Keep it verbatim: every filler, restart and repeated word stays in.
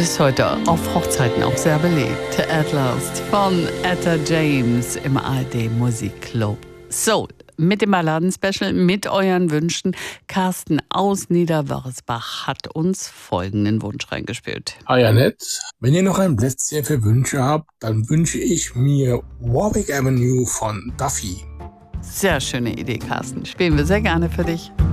Bis heute auf Hochzeiten auch sehr beliebt. At Last von Etta James im A R D Musikclub. So, mit dem Balladen-Special, mit euren Wünschen. Carsten aus Niederwörisbach hat uns folgenden Wunsch reingespielt. Hi Annette, wenn ihr noch ein Plätzchen für Wünsche habt, dann wünsche ich mir Warwick Avenue von Duffy. Sehr schöne Idee, Carsten. Spielen wir sehr gerne für dich.